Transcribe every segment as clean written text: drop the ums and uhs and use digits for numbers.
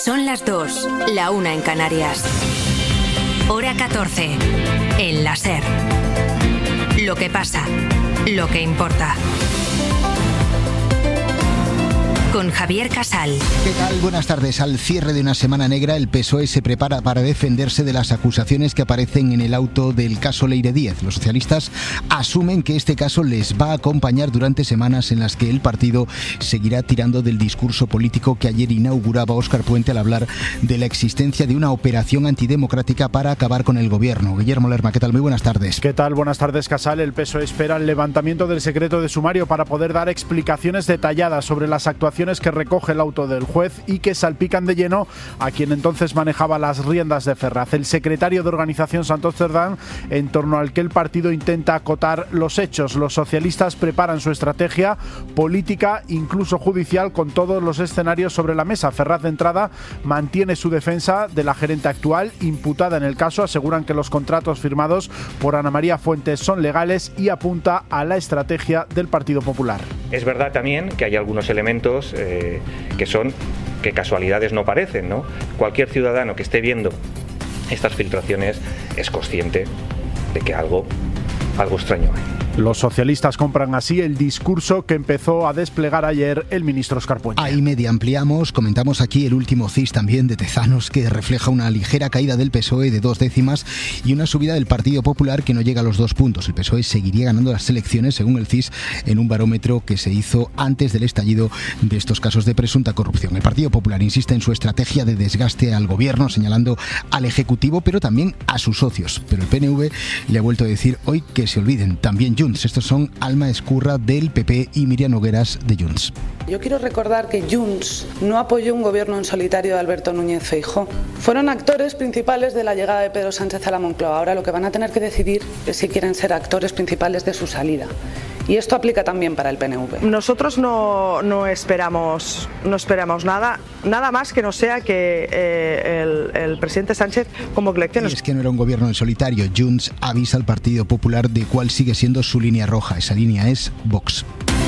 Son las 2, la 1 en Canarias. Hora 14, en la SER. Lo que pasa, lo que importa. Con Javier Casal. ¿Qué tal? Buenas tardes. Al cierre de una semana negra, el PSOE se prepara para defenderse de las acusaciones que aparecen en el auto del caso Leire Díez. Los socialistas asumen que este caso les va a acompañar durante semanas en las que el partido seguirá tirando del discurso político que ayer inauguraba Óscar Puente al hablar de la existencia de una operación antidemocrática para acabar con el gobierno. Guillermo Lerma, ¿qué tal? Muy buenas tardes. ¿Qué tal? Buenas tardes, Casal. El PSOE espera el levantamiento del secreto de sumario para poder dar explicaciones detalladas sobre las actuaciones que recoge el auto del juez y que salpican de lleno a quien entonces manejaba las riendas de Ferraz, el secretario de Organización Santos Cerdán, en torno al que el partido intenta acotar los hechos. Los socialistas preparan su estrategia política, incluso judicial, con todos los escenarios sobre la mesa. Ferraz, de entrada, mantiene su defensa de la gerente actual imputada en el caso. Aseguran que los contratos firmados por Ana María Fuentes son legales y apunta a la estrategia del Partido Popular. Es verdad también que hay algunos elementos que casualidades no parecen, ¿no? Cualquier ciudadano que esté viendo estas filtraciones es consciente de que algo extraño hay. Los socialistas compran así el discurso que empezó a desplegar ayer el ministro Óscar Puente. Ahí media ampliamos, comentamos aquí el último CIS también de Tezanos, que refleja una ligera caída del PSOE de 2 décimas y una subida del Partido Popular que no llega a los 2 puntos. El PSOE seguiría ganando las elecciones, según el CIS, en un barómetro que se hizo antes del estallido de estos casos de presunta corrupción. El Partido Popular insiste en su estrategia de desgaste al gobierno, señalando al Ejecutivo, pero también a sus socios. Pero el PNV le ha vuelto a decir hoy que se olviden, también Junts. Estos son Alma Escurra del PP y Miriam Nogueras de Junts. Yo quiero recordar que Junts no apoyó un gobierno en solitario de Alberto Núñez Feijóo. Fueron actores principales de la llegada de Pedro Sánchez a la Moncloa. Ahora lo que van a tener que decidir es si quieren ser actores principales de su salida. Y esto aplica también para el PNV. Nosotros no esperamos nada más que no sea que el presidente Sánchez convoque elecciones. Y es que no era un gobierno en solitario. Junts avisa al Partido Popular de cuál sigue siendo su línea roja. Esa línea es Vox.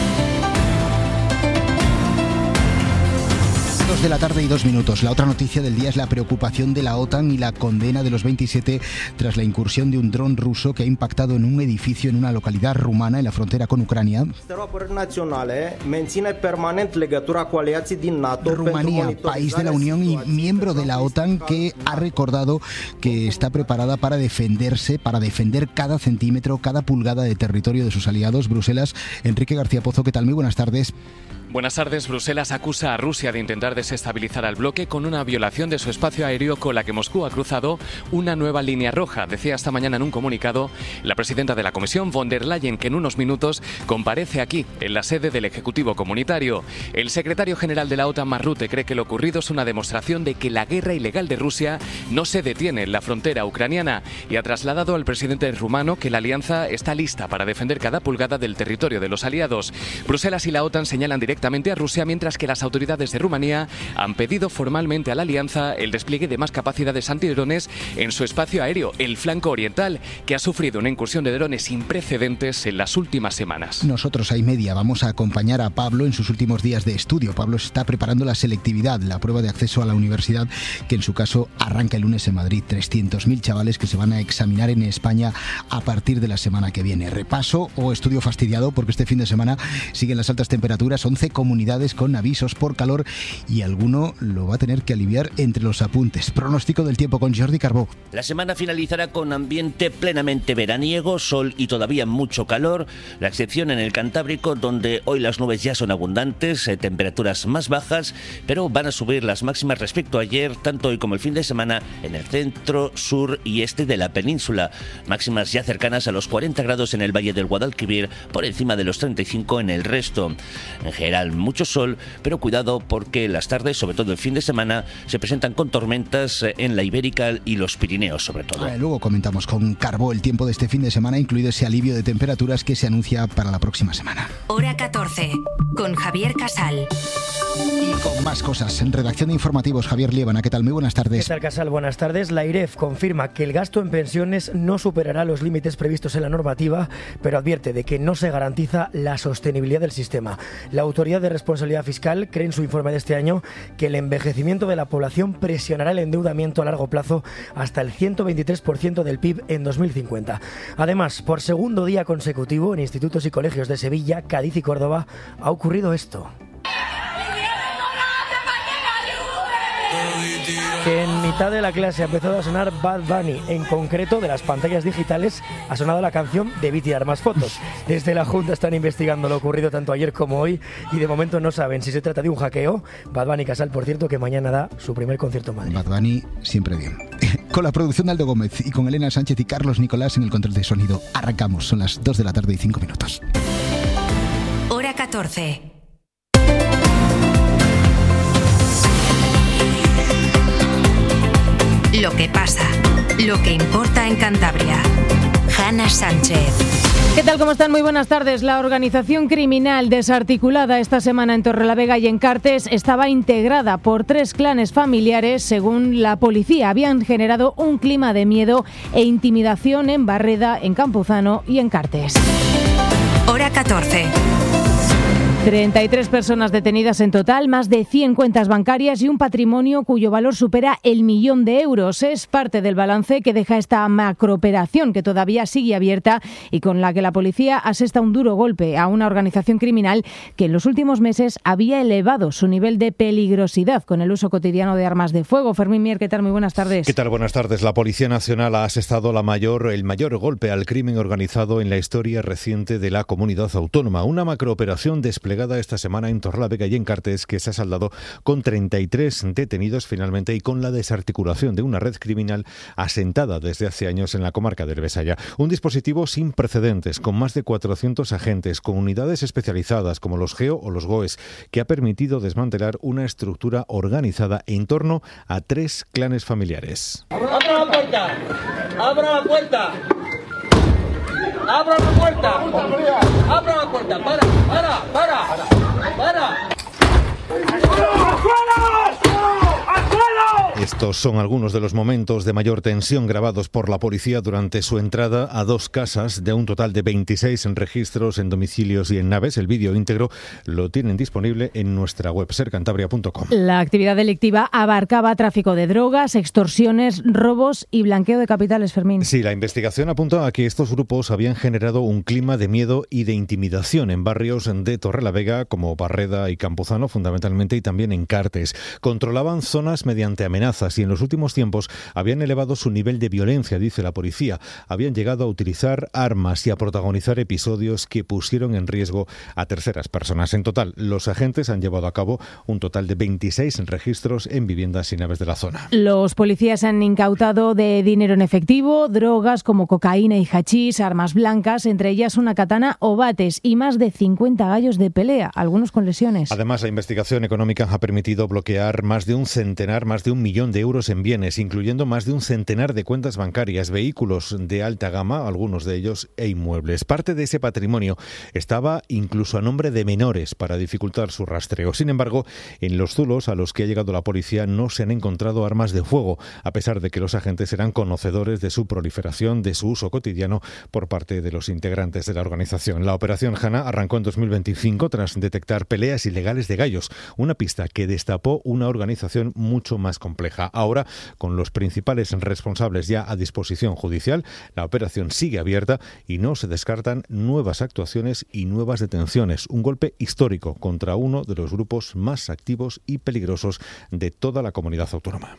2 de la tarde y 2 minutos. La otra noticia del día es la preocupación de la OTAN y la condena de los 27 tras la incursión de un dron ruso que ha impactado en un edificio en una localidad rumana en la frontera con Ucrania. Rumanía, país de la Unión y miembro de la OTAN, que ha recordado que está preparada para defenderse, para defender cada centímetro, cada pulgada de territorio de sus aliados. Bruselas, Enrique García Pozo, ¿qué tal? Muy buenas tardes. Buenas tardes. Bruselas acusa a Rusia de intentar desestabilizar al bloque con una violación de su espacio aéreo con la que Moscú ha cruzado una nueva línea roja. Decía esta mañana en un comunicado la presidenta de la Comisión, von der Leyen, que en unos minutos comparece aquí, en la sede del Ejecutivo Comunitario. El secretario general de la OTAN, Mark Rutte, cree que lo ocurrido es una demostración de que la guerra ilegal de Rusia no se detiene en la frontera ucraniana y ha trasladado al presidente rumano que la alianza está lista para defender cada pulgada del territorio de los aliados. Bruselas y la OTAN señalan directamente a Rusia, mientras que las autoridades de Rumanía han pedido formalmente a la alianza el despliegue de más capacidades antidrones en su espacio aéreo, el flanco oriental, que ha sufrido una incursión de drones sin precedentes en las últimas semanas. Nosotros, ahí media, vamos a acompañar a Pablo en sus últimos días de estudio. Pablo está preparando la selectividad, la prueba de acceso a la universidad, que en su caso arranca el lunes en Madrid. 300.000 chavales que se van a examinar en España a partir de la semana que viene. Repaso o estudio fastidiado, porque este fin de semana siguen las altas temperaturas, 11 comunidades con avisos por calor y alguno lo va a tener que aliviar entre los apuntes. Pronóstico del tiempo con Jordi Carbó. La semana finalizará con ambiente plenamente veraniego, sol y todavía mucho calor, la excepción en el Cantábrico, donde hoy las nubes ya son abundantes, temperaturas más bajas, pero van a subir las máximas respecto a ayer, tanto hoy como el fin de semana, en el centro, sur y este de la península. Máximas ya cercanas a los 40 grados en el Valle del Guadalquivir, por encima de los 35 en el resto. En general, mucho sol, pero cuidado porque las tardes, sobre todo el fin de semana, se presentan con tormentas en la Ibérica y los Pirineos, sobre todo. Luego comentamos con Carbó el tiempo de este fin de semana, incluido ese alivio de temperaturas que se anuncia para la próxima semana. Hora 14, con Javier Casal. Y con más cosas, en redacción de informativos, Javier Liébana, ¿qué tal? Muy buenas tardes. ¿Qué tal, Casal? Buenas tardes. La IREF confirma que el gasto en pensiones no superará los límites previstos en la normativa, pero advierte de que no se garantiza la sostenibilidad del sistema. La autoridad Autoridad de Responsabilidad Fiscal cree en su informe de este año que el envejecimiento de la población presionará el endeudamiento a largo plazo hasta el 123% del PIB en 2050. Además, por segundo día consecutivo en institutos y colegios de Sevilla, Cádiz y Córdoba ha ocurrido esto. Que en mitad de la clase ha empezado a sonar Bad Bunny. En concreto, de las pantallas digitales ha sonado la canción Debí tirar más fotos. Desde la Junta están investigando lo ocurrido tanto ayer como hoy y de momento no saben si se trata de un hackeo. Bad Bunny Casal, por cierto, que mañana da su primer concierto en Madrid. Bad Bunny siempre bien. Con la producción de Aldo Gómez y con Elena Sánchez y Carlos Nicolás en el control de sonido. Arrancamos, son las 2 de la tarde y 5 minutos. Hora 14. Lo que pasa, lo que importa en Cantabria. Hanna Sánchez. ¿Qué tal? ¿Cómo están? Muy buenas tardes. La organización criminal desarticulada esta semana en Torrelavega y en Cartes estaba integrada por 3 clanes familiares. Según la policía, habían generado un clima de miedo e intimidación en Barreda, en Campuzano y en Cartes. Hora 14. 33 personas detenidas en total, más de 100 cuentas bancarias y un patrimonio cuyo valor supera el 1.000.000 de euros. Es parte del balance que deja esta macrooperación que todavía sigue abierta y con la que la policía asesta un duro golpe a una organización criminal que en los últimos meses había elevado su nivel de peligrosidad con el uso cotidiano de armas de fuego. Fermín Mier, ¿qué tal? Muy buenas tardes. ¿Qué tal? Buenas tardes. La Policía Nacional ha asestado el mayor golpe al crimen organizado en la historia reciente de la comunidad autónoma. Una macrooperación desplegada esta semana en Torrelavega y en Cartes que se ha saldado con 33 detenidos finalmente y con la desarticulación de una red criminal asentada desde hace años en la comarca del Besaya. Un dispositivo sin precedentes, con más de 400 agentes, con unidades especializadas como los GEO o los GOES, que ha permitido desmantelar una estructura organizada en torno a 3 clanes familiares. ¡Abra la puerta! ¡Abra la puerta! ¡Abra la puerta! ¡Abra la puerta! ¡Para! Estos son algunos de los momentos de mayor tensión grabados por la policía durante su entrada a 2 casas de un total de 26 en registros en domicilios y en naves. El vídeo íntegro lo tienen disponible en nuestra web sercantabria.com. La actividad delictiva abarcaba tráfico de drogas, extorsiones, robos y blanqueo de capitales, Fermín. Sí, la investigación apunta a que estos grupos habían generado un clima de miedo y de intimidación en barrios de Torrelavega como Barreda y Campuzano fundamentalmente y también en Cartes. Controlaban zonas mediante amenazas y en los últimos tiempos habían elevado su nivel de violencia, dice la policía. Habían llegado a utilizar armas y a protagonizar episodios que pusieron en riesgo a terceras personas. En total, los agentes han llevado a cabo un total de 26 registros en viviendas y naves de la zona. Los policías han incautado de dinero en efectivo, drogas como cocaína y hachís, armas blancas, entre ellas una katana o bates y más de 50 gallos de pelea, algunos con lesiones. Además, la investigación económica ha permitido bloquear más de 1.000.000 de euros en bienes, incluyendo más de 100 de cuentas bancarias, vehículos de alta gama, algunos de ellos, e inmuebles. Parte de ese patrimonio estaba incluso a nombre de menores para dificultar su rastreo. Sin embargo, en los zulos a los que ha llegado la policía no se han encontrado armas de fuego, a pesar de que los agentes eran conocedores de su proliferación, de su uso cotidiano por parte de los integrantes de la organización. La operación Hanna arrancó en 2025 tras detectar peleas ilegales de gallos, una pista que destapó una organización mucho más compleja. Ahora, con los principales responsables ya a disposición judicial, la operación sigue abierta y no se descartan nuevas actuaciones y nuevas detenciones. Un golpe histórico contra uno de los grupos más activos y peligrosos de toda la comunidad autónoma.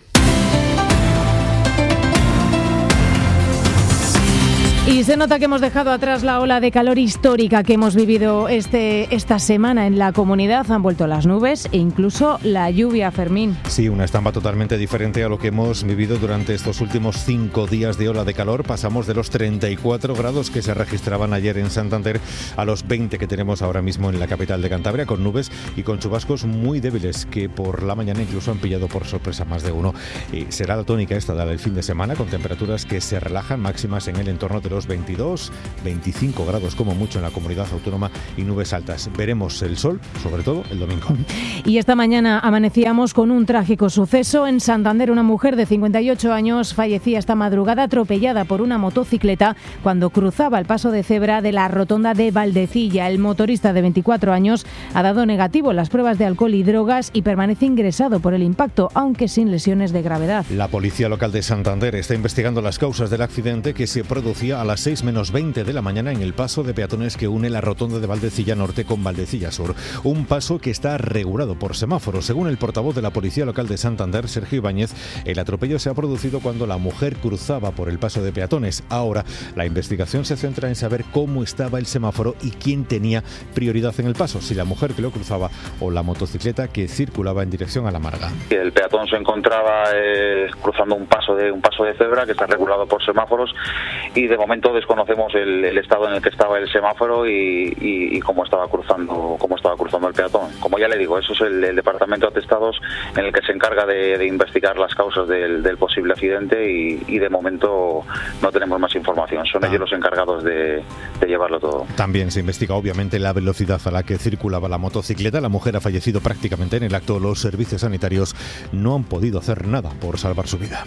Y se nota que hemos dejado atrás la ola de calor histórica que hemos vivido esta semana en la comunidad. Han vuelto las nubes e incluso la lluvia, Fermín. Sí, una estampa totalmente diferente a lo que hemos vivido durante estos últimos 5 días de ola de calor. Pasamos de los 34 grados que se registraban ayer en Santander a los 20 que tenemos ahora mismo en la capital de Cantabria, con nubes y con chubascos muy débiles que por la mañana incluso han pillado por sorpresa más de uno. Será la tónica esta del fin de semana, con temperaturas que se relajan, máximas en el entorno de los 22, 25 grados como mucho en la comunidad autónoma y nubes altas. Veremos el sol, sobre todo el domingo. Y esta mañana amanecíamos con un trágico suceso. En Santander, una mujer de 58 años fallecía esta madrugada atropellada por una motocicleta cuando cruzaba el paso de cebra de la rotonda de Valdecilla. El motorista de 24 años ha dado negativo en las pruebas de alcohol y drogas y permanece ingresado por el impacto, aunque sin lesiones de gravedad. La policía local de Santander está investigando las causas del accidente que se producía a las 6 menos 20 de la mañana en el paso de peatones que une la rotonda de Valdecilla Norte con Valdecilla Sur. Un paso que está regulado por semáforos. Según el portavoz de la policía local de Santander, Sergio Ibáñez, el atropello se ha producido cuando la mujer cruzaba por el paso de peatones. Ahora, la investigación se centra en saber cómo estaba el semáforo y quién tenía prioridad en el paso, si la mujer que lo cruzaba o la motocicleta que circulaba en dirección a la Marga. El peatón se encontraba cruzando un paso de cebra que está regulado por semáforos y de momento desconocemos el estado en el que estaba el semáforo y cómo estaba cruzando el peatón. Como ya le digo, eso es el departamento de atestados en el que se encarga de investigar las causas del posible accidente y de momento no tenemos más información. Son ellos los encargados de llevarlo todo. También se investiga obviamente la velocidad a la que circulaba la motocicleta. La mujer ha fallecido prácticamente en el acto. Los servicios sanitarios no han podido hacer nada por salvar su vida.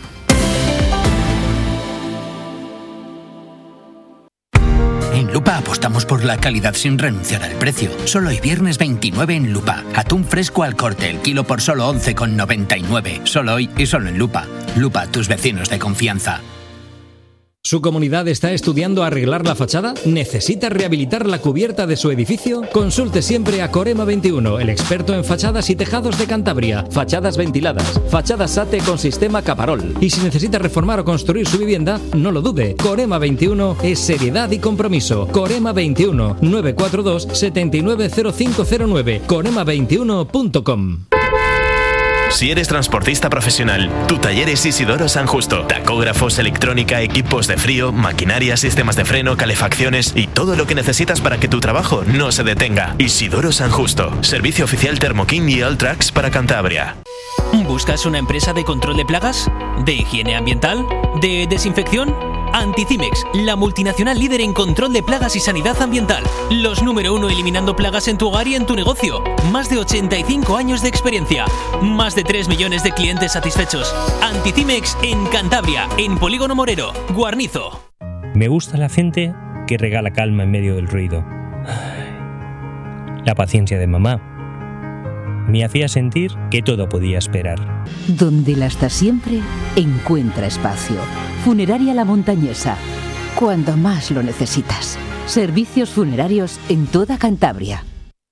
En Lupa apostamos por la calidad sin renunciar al precio. Solo hoy viernes 29 en Lupa. Atún fresco al corte, el kilo por solo 11,99. Solo hoy y solo en Lupa. Lupa, tus vecinos de confianza. ¿Su comunidad está estudiando arreglar la fachada? ¿Necesita rehabilitar la cubierta de su edificio? Consulte siempre a Corema 21, el experto en fachadas y tejados de Cantabria. Fachadas ventiladas, fachadas SATE con sistema Caparol. Y si necesita reformar o construir su vivienda, no lo dude. Corema 21 es seriedad y compromiso. Corema 21, 942 790509. Corema21.com. Si eres transportista profesional, tu taller es Isidoro San Justo. Tacógrafos, electrónica, equipos de frío, maquinaria, sistemas de freno, calefacciones y todo lo que necesitas para que tu trabajo no se detenga. Isidoro San Justo. Servicio oficial Thermoking y Alltrax para Cantabria. ¿Buscas una empresa de control de plagas? ¿De higiene ambiental? ¿De desinfección? Anticimex, la multinacional líder en control de plagas y sanidad ambiental. Los número 1 eliminando plagas en tu hogar y en tu negocio. Más de 85 años de experiencia. Más de 3 millones de clientes satisfechos. Anticimex en Cantabria, en Polígono Morero, Guarnizo. Me gusta la gente que regala calma en medio del ruido. La paciencia de mamá me hacía sentir que todo podía esperar. Donde la hasta siempre encuentra espacio. Funeraria La Montañesa. Cuando más lo necesitas. Servicios funerarios en toda Cantabria.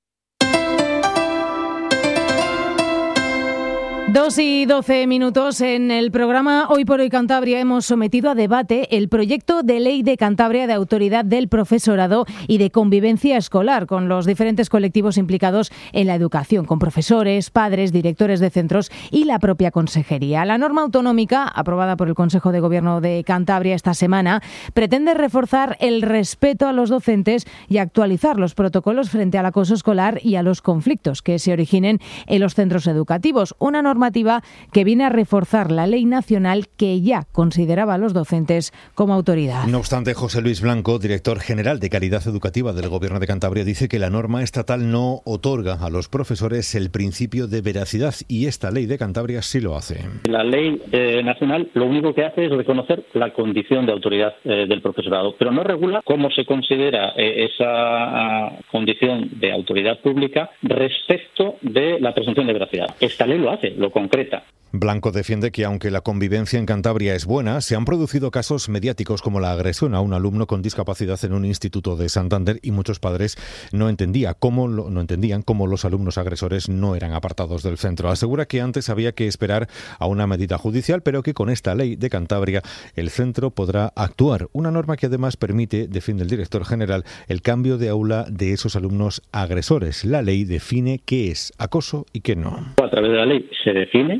2:12 en el programa Hoy por Hoy Cantabria hemos sometido a debate el proyecto de ley de Cantabria de autoridad del profesorado y de convivencia escolar con los diferentes colectivos implicados en la educación, con profesores, padres, directores de centros y la propia consejería. La norma autonómica, aprobada por el Consejo de Gobierno de Cantabria esta semana, pretende reforzar el respeto a los docentes y actualizar los protocolos frente al acoso escolar y a los conflictos que se originen en los centros educativos. Una normativa que viene a reforzar la ley nacional que ya consideraba a los docentes como autoridad. No obstante, José Luis Blanco, director general de Calidad Educativa del Gobierno de Cantabria, dice que la norma estatal no otorga a los profesores el principio de veracidad y esta ley de Cantabria sí lo hace. La ley nacional lo único que hace es reconocer la condición de autoridad del profesorado, pero no regula cómo se considera esa condición de autoridad pública respecto de la presunción de veracidad. Esta ley lo hace, lo concreta. Blanco defiende que aunque la convivencia en Cantabria es buena, se han producido casos mediáticos como la agresión a un alumno con discapacidad en un instituto de Santander y muchos padres no entendían cómo los alumnos agresores no eran apartados del centro. Asegura que antes había que esperar a una medida judicial, pero que con esta ley de Cantabria el centro podrá actuar. Una norma que además permite, defiende el director general, el cambio de aula de esos alumnos agresores. La ley define qué es acoso y qué no. A través de la ley se define para que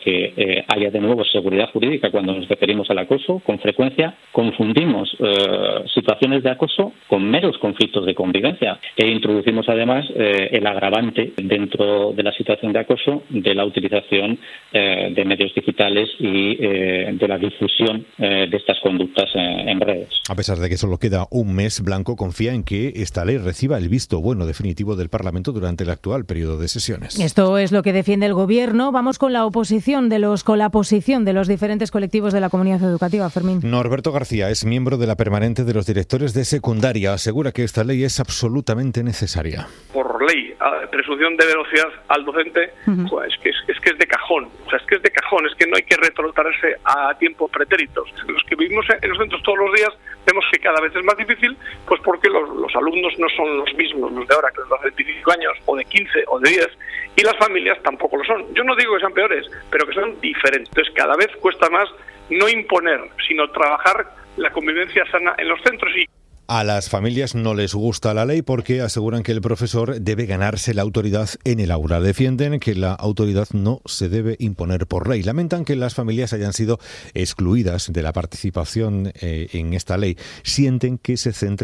que haya de nuevo seguridad jurídica cuando nos referimos al acoso. Con frecuencia confundimos situaciones de acoso con meros conflictos de convivencia e introducimos además el agravante dentro de la situación de acoso de la utilización de medios digitales y de la difusión de estas conductas en redes. A pesar de que solo queda un mes, Blanco confía en que esta ley reciba el visto bueno definitivo del Parlamento durante el actual periodo de sesiones. Esto es lo que defiende el Gobierno. Vamos con la posición de los diferentes colectivos de la comunidad educativa, Fermín. Norberto García es miembro de la permanente de los directores de secundaria. Asegura que esta ley es absolutamente necesaria. Por ley, presunción de velocidad al docente, pues es que es de cajón. O sea, es que es de cajón, es que no hay que retrotraerse a tiempos pretéritos. Los que vivimos en los centros todos los días vemos que cada vez es más difícil, pues porque los alumnos no son los mismos, los de ahora, que los de 25 años, o de 15, o de 10, y las familias tampoco lo son. Yo no digo que sean peores, pero que son diferentes. Entonces, cada vez cuesta más no imponer, sino trabajar la convivencia sana en los centros. Y a las familias no les gusta la ley porque aseguran que el profesor debe ganarse la autoridad en el aula. Defienden que la autoridad no se debe imponer por ley. Lamentan que las familias hayan sido excluidas de la participación en esta ley. Sienten que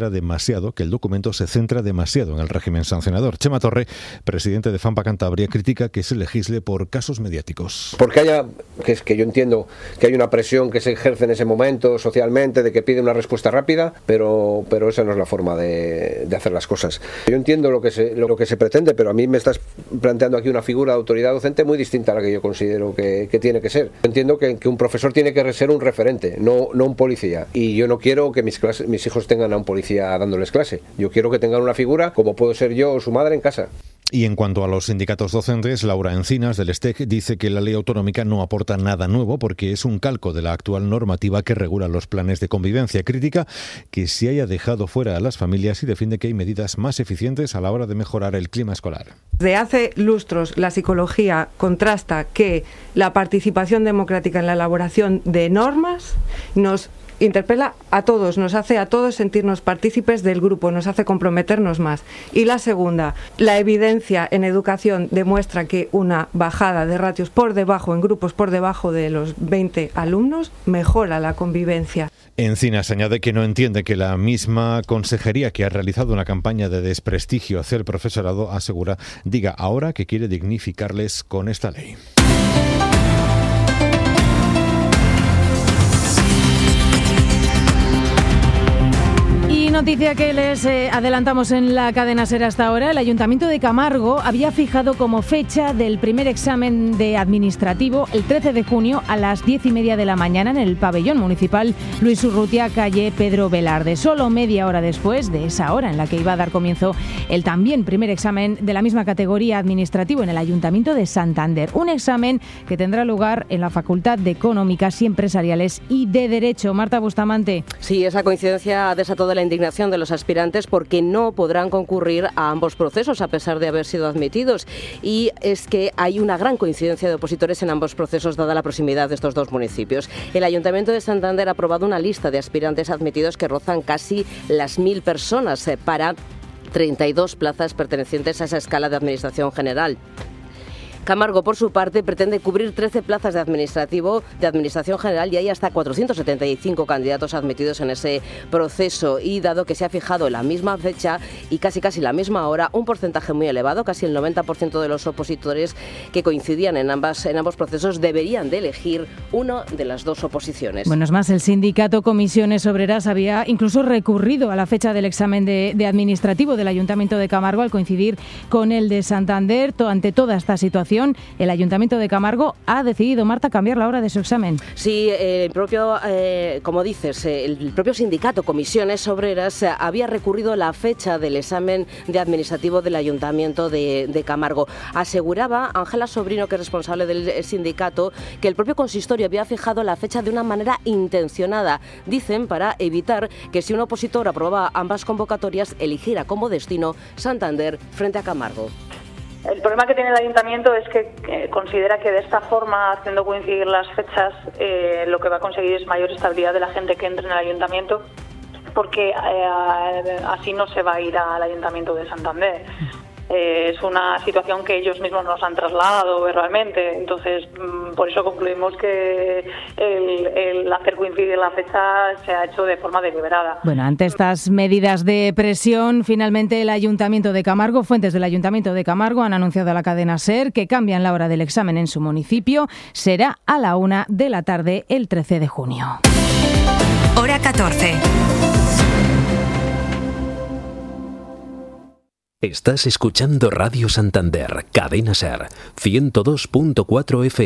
el documento se centra demasiado en el régimen sancionador. Chema Torre, presidente de FAMPA Cantabria, critica que se legisle por casos mediáticos. Porque que yo entiendo que hay una presión que se ejerce en ese momento socialmente de que pide una respuesta rápida, pero esa no es la forma de hacer las cosas. Yo entiendo lo que se pretende, pero a mí me estás planteando aquí una figura de autoridad docente muy distinta a la que yo considero que tiene que ser. Yo entiendo que un profesor tiene que ser un referente, no un policía. Y yo no quiero que mis hijos tengan a un policía dándoles clase. Yo quiero que tengan una figura como puedo ser yo o su madre en casa. Y en cuanto a los sindicatos docentes, Laura Encinas del STEC dice que la ley autonómica no aporta nada nuevo porque es un calco de la actual normativa que regula los planes de convivencia. Critica que se haya dejado fuera a las familias y defiende que hay medidas más eficientes a la hora de mejorar el clima escolar. Desde hace lustros la psicología contrasta que la participación democrática en la elaboración de normas nos interpela a todos, nos hace a todos sentirnos partícipes del grupo, nos hace comprometernos más. Y la segunda, la evidencia en educación demuestra que una bajada de ratios en grupos por debajo de los 20 alumnos, mejora la convivencia. Encinas añade que no entiende que la misma consejería que ha realizado una campaña de desprestigio hacia el profesorado, diga ahora que quiere dignificarles con esta ley. Noticia que les adelantamos en la cadena SER hasta ahora. El Ayuntamiento de Camargo había fijado como fecha del primer examen de administrativo el 13 de junio a las 10:30 de la mañana en el pabellón municipal Luis Urrutia, calle Pedro Velarde. Solo media hora después de esa hora en la que iba a dar comienzo el también primer examen de la misma categoría administrativo en el Ayuntamiento de Santander. Un examen que tendrá lugar en la Facultad de Económicas y Empresariales y de Derecho. Marta Bustamante. Sí, esa coincidencia ha desatado la indignación de los aspirantes porque no podrán concurrir a ambos procesos a pesar de haber sido admitidos. Y es que hay una gran coincidencia de opositores en ambos procesos dada la proximidad de estos dos municipios. El Ayuntamiento de Santander ha aprobado una lista de aspirantes admitidos que rozan casi las 1.000 personas para 32 plazas pertenecientes a esa escala de Administración General. Camargo, por su parte, pretende cubrir 13 plazas de Administración General y hay hasta 475 candidatos admitidos en ese proceso. Y dado que se ha fijado en la misma fecha y casi la misma hora, un porcentaje muy elevado, casi el 90% de los opositores que coincidían en ambos procesos deberían de elegir una de las dos oposiciones. Bueno, es más, el sindicato Comisiones Obreras había incluso recurrido a la fecha del examen de administrativo del Ayuntamiento de Camargo al coincidir con el de Santander. Ante toda esta situación, el Ayuntamiento de Camargo ha decidido, Marta, cambiar la hora de su examen. Sí, como dices, el propio sindicato Comisiones Obreras había recurrido a la fecha del examen de administrativo del Ayuntamiento de Camargo. Aseguraba Ángela Sobrino, que es responsable del sindicato, que el propio consistorio había fijado la fecha de una manera intencionada, dicen, para evitar que si un opositor aprobaba ambas convocatorias, eligiera como destino Santander frente a Camargo. El problema que tiene el Ayuntamiento es que considera que de esta forma, haciendo coincidir las fechas, lo que va a conseguir es mayor estabilidad de la gente que entre en el Ayuntamiento, porque así no se va a ir al Ayuntamiento de Santander. Es una situación que ellos mismos nos han trasladado verbalmente, entonces por eso concluimos que el hacer coincidir la fecha se ha hecho de forma deliberada. Bueno, ante estas medidas de presión, finalmente el Ayuntamiento de Camargo, fuentes del Ayuntamiento de Camargo han anunciado a la cadena SER que cambian la hora del examen en su municipio. Será a la 1 de la tarde el 13 de junio. Hora 14. Estás escuchando Radio Santander, Cadena SER, 102.4 FM.